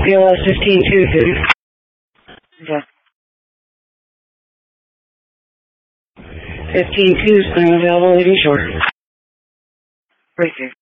PLS 15-2, Okay. 15-2 is unavailable, leaving short. Briefing.